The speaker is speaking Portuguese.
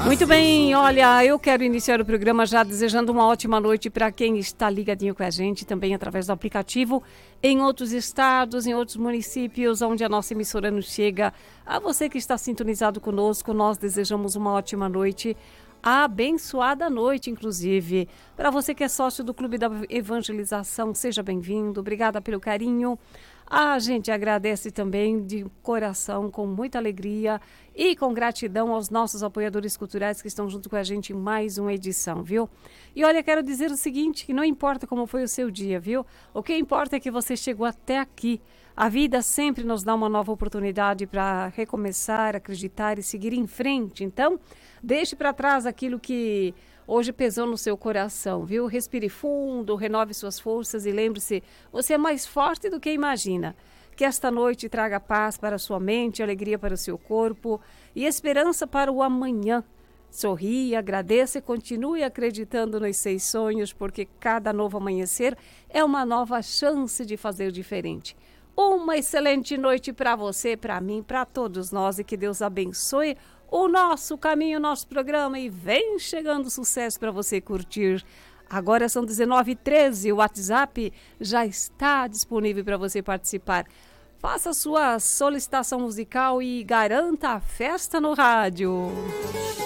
Muito bem, olha, eu quero iniciar o programa já desejando uma ótima noite para quem está ligadinho com a gente, também através do aplicativo, em outros estados, em outros municípios, onde a nossa emissora nos chega. A você que está sintonizado conosco, nós desejamos uma ótima noite, abençoada noite, inclusive. Para você que é sócio do Clube da Evangelização, seja bem-vindo, obrigada pelo carinho. A gente agradece também de coração, com muita alegria e com gratidão aos nossos apoiadores culturais que estão junto com a gente em mais uma edição, viu? E olha, quero dizer o seguinte, que não importa como foi o seu dia, viu? O que importa é que você chegou até aqui. A vida sempre nos dá uma nova oportunidade para recomeçar, acreditar e seguir em frente. Então, deixe para trás aquilo que hoje pesou no seu coração, viu? Respire fundo, renove suas forças e lembre-se, você é mais forte do que imagina. Que esta noite traga paz para a sua mente, alegria para o seu corpo e esperança para o amanhã. Sorria, agradeça e continue acreditando nos seus sonhos, porque cada novo amanhecer é uma nova chance de fazer diferente. Uma excelente noite para você, para mim, para todos nós e que Deus abençoe o nosso caminho, o nosso programa e vem chegando sucesso para você curtir. Agora são 19h13, o WhatsApp já está disponível para você participar. Faça sua solicitação musical e garanta a festa no rádio.